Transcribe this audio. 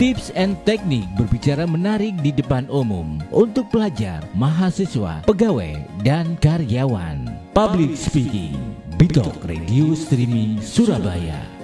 Tips and teknik berbicara menarik di depan umum untuk pelajar, mahasiswa, pegawai, dan karyawan. Public Speaking, Bitalk Radio Streaming Surabaya.